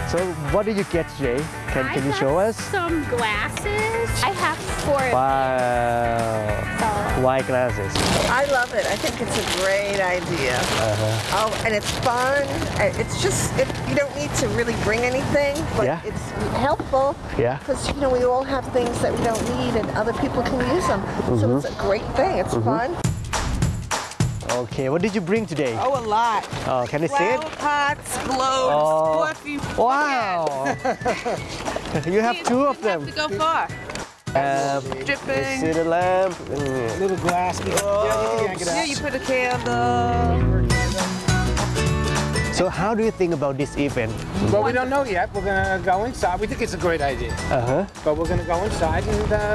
So what did you get today? Can you show us? Some glasses. I have 4 of Wow. Why glasses? I love it. I think it's a great idea. Oh, and it's fun. It's just, you don't need to really bring anything, but Yeah. it's helpful. Yeah. Because, you know, we all have things that we don't need and other people can use them. So it's a great thing. It's fun. Okay, what did you bring today? Oh, a lot. Oh, can I see it? Flower pots, globes, Oh. perfume. Wow! You have 2 of them. To go far. Dripping. See the lamp. Little glass. Yeah, you put a candle. So how do you think about this event? Well, we don't know yet. We're going to go inside. We think it's a great idea. But we're going to go inside and